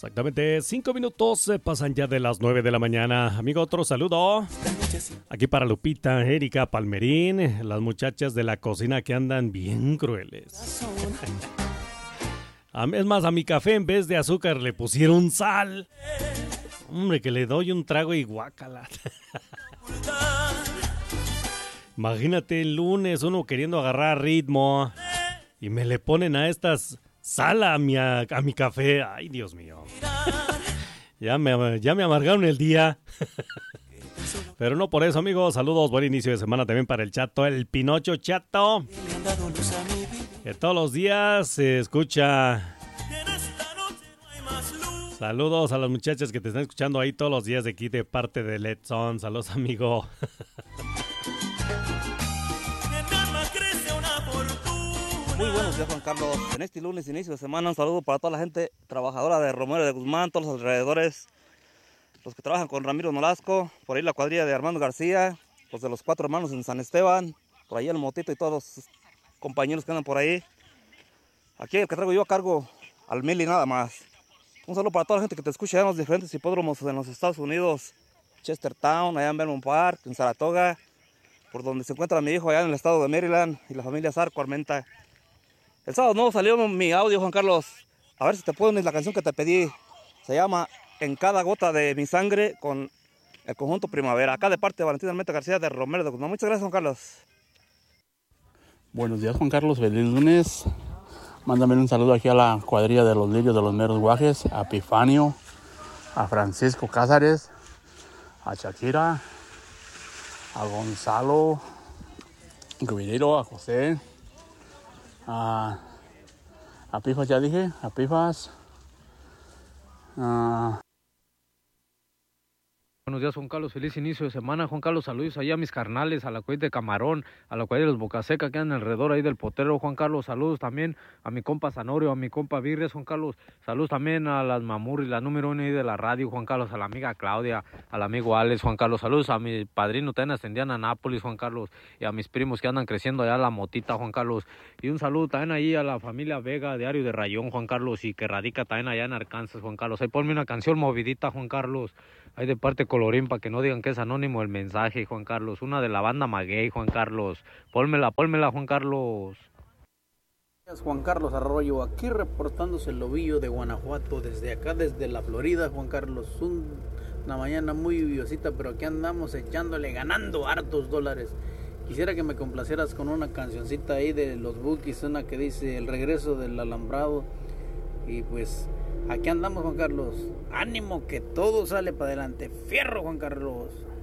Exactamente, 5 minutos pasan ya de las 9 de la mañana. Amigo, otro saludo. Aquí para Lupita, Erika, Palmerín, las muchachas de la cocina que andan bien crueles. Es más, a mi café en vez de azúcar le pusieron sal. Hombre, que le doy un trago y guácala. Imagínate el lunes uno queriendo agarrar ritmo y me le ponen a estas sal a mi café. Ay, Dios mío. Ya me amargaron el día. Pero no por eso, amigos. Saludos, buen inicio de semana también para el chato, el Pinocho Chato. Que todos los días se escucha. Saludos a las muchachas que te están escuchando ahí todos los días de aquí de parte de Letson. Saludos, amigo. Muy buenos días, Juan Carlos. En este lunes, inicio de semana, un saludo para toda la gente trabajadora de Romero de Guzmán, todos los alrededores, los que trabajan con Ramiro Nolasco, por ahí la cuadrilla de Armando García, los de los 4 hermanos en San Esteban, por ahí el Motito y todos los compañeros que andan por ahí. Aquí el que traigo yo a cargo, al Mili nada más. Un saludo para toda la gente que te escucha en los diferentes hipódromos en los Estados Unidos, Chestertown, allá en Belmont Park, en Saratoga, por donde se encuentra mi hijo allá en el estado de Maryland y la familia Zarco Armenta. El sábado no salió mi audio, Juan Carlos. A ver si te pones la canción que te pedí. Se llama En cada gota de mi sangre con el conjunto Primavera. Acá de parte de Valentín Almeta García de Romero de Guzmán. Muchas gracias, Juan Carlos. Buenos días, Juan Carlos. Feliz lunes. Mándame un saludo aquí a la cuadrilla de los Lirios de los Meros Guajes, a Epifanio, a Francisco Cázares, a Shakira, a Gonzalo Guvidero, a José, a Pifas, ya dije, a Pifas. Buenos días, Juan Carlos, feliz inicio de semana. Juan Carlos, saludos allá a mis carnales, a la cuadrilla de Camarón, a la cuadrilla de los Bocaseca que andan alrededor ahí del potero. Juan Carlos, saludos también a mi compa Zanorio, a mi compa Virres. Juan Carlos, saludos también a las Mamurri, la número 1 ahí de la radio. Juan Carlos, a la amiga Claudia, al amigo Alex. Juan Carlos, saludos a mi padrino también ascendían a Nápoles, Juan Carlos, y a mis primos que andan creciendo allá a la Motita, Juan Carlos. Y un saludo también ahí a la familia Vega, diario de Rayón, Juan Carlos, y que radica también allá en Arkansas, Juan Carlos. Ahí ponme una canción movidita, Juan Carlos. Ahí de parte Colorín, para que no digan que es anónimo el mensaje, Juan Carlos. Una de la banda Maguey, Juan Carlos. Pónmela, Juan Carlos. Juan Carlos Arroyo, aquí reportándose el Lobillo de Guanajuato, desde acá, desde la Florida, Juan Carlos. Una mañana muy lluviosita, pero aquí andamos echándole, ganando hartos dólares. Quisiera que me complacieras con una cancioncita ahí de los Bookies, una que dice El regreso del alambrado. Y pues aquí andamos, Juan Carlos. Ánimo que todo sale para adelante. Fierro, Juan Carlos.